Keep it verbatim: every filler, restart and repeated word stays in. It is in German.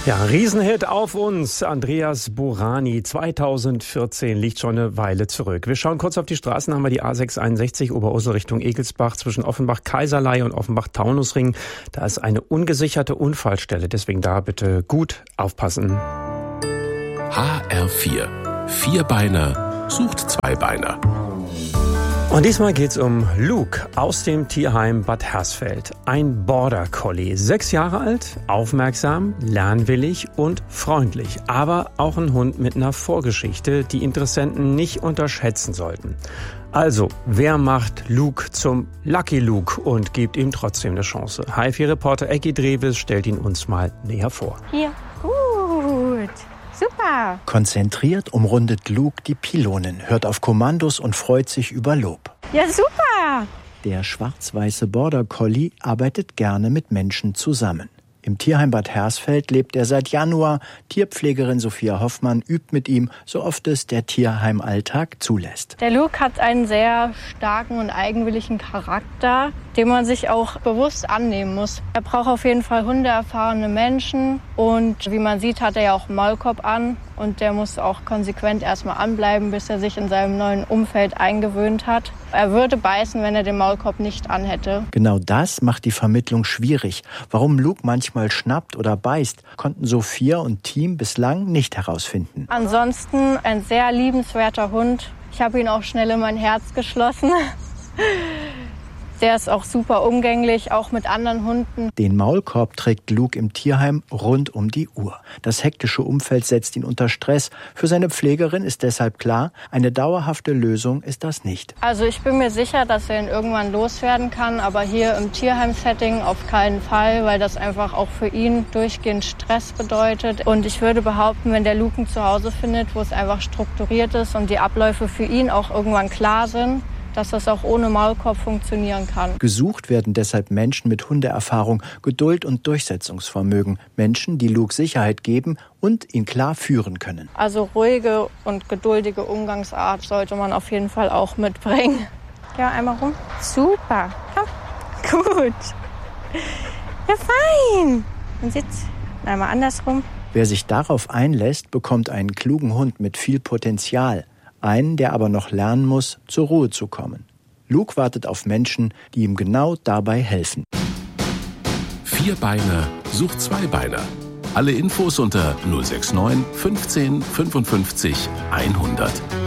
Ja, Riesenhit auf uns. Andreas Burani, zweitausendvierzehn, liegt schon eine Weile zurück. Wir schauen kurz auf die Straßen, haben wir die A sechshunderteinundsechzig Oberursel Richtung Egelsbach zwischen Offenbach-Kaiserlei und Offenbach-Taunusring. Da ist eine ungesicherte Unfallstelle, deswegen da bitte gut aufpassen. H R vier. Vierbeiner sucht Zweibeiner. Und diesmal geht's um Luke aus dem Tierheim Bad Hersfeld. Ein Border Collie, sechs Jahre alt, aufmerksam, lernwillig und freundlich. Aber auch ein Hund mit einer Vorgeschichte, die Interessenten nicht unterschätzen sollten. Also, wer macht Luke zum Lucky Luke und gibt ihm trotzdem eine Chance? H R vier-Reporter Ecki Drewes stellt ihn uns mal näher vor. Hier, gut. Super. Konzentriert umrundet Luke die Pylonen, hört auf Kommandos und freut sich über Lob. Ja, super. Der schwarz-weiße Border Collie arbeitet gerne mit Menschen zusammen. Im Tierheim Bad Hersfeld lebt er seit Januar. Tierpflegerin Sophia Hoffmann übt mit ihm, so oft es der Tierheimalltag zulässt. Der Luke hat einen sehr starken und eigenwilligen Charakter, den man sich auch bewusst annehmen muss. Er braucht auf jeden Fall hundeerfahrene Menschen und wie man sieht, hat er ja auch einen Maulkorb an und der muss auch konsequent erstmal anbleiben, bis er sich in seinem neuen Umfeld eingewöhnt hat. Er würde beißen, wenn er den Maulkorb nicht anhätte. Genau das macht die Vermittlung schwierig. Warum Luke manchmal schnappt oder beißt, konnten Sophia und Team bislang nicht herausfinden. Ansonsten ein sehr liebenswerter Hund. Ich habe ihn auch schnell in mein Herz geschlossen. Der ist auch super umgänglich, auch mit anderen Hunden. Den Maulkorb trägt Luke im Tierheim rund um die Uhr. Das hektische Umfeld setzt ihn unter Stress. Für seine Pflegerin ist deshalb klar, eine dauerhafte Lösung ist das nicht. Also ich bin mir sicher, dass er ihn irgendwann loswerden kann, aber hier im Tierheim-Setting auf keinen Fall, weil das einfach auch für ihn durchgehend Stress bedeutet. Und ich würde behaupten, wenn der Luke ein Zuhause findet, wo es einfach strukturiert ist und die Abläufe für ihn auch irgendwann klar sind, dass das auch ohne Maulkorb funktionieren kann. Gesucht werden deshalb Menschen mit Hundeerfahrung, Geduld und Durchsetzungsvermögen. Menschen, die Luke Sicherheit geben und ihn klar führen können. Also ruhige und geduldige Umgangsart sollte man auf jeden Fall auch mitbringen. Ja, einmal rum. Super. Komm. Gut. Ja, fein. Und jetzt einmal andersrum. Wer sich darauf einlässt, bekommt einen klugen Hund mit viel Potenzial. Einen, der aber noch lernen muss, zur Ruhe zu kommen. Luke wartet auf Menschen, die ihm genau dabei helfen. Vierbeiner sucht Zweibeiner. Alle Infos unter null sechs neun fünfzehn fünfundfünfzig hundert.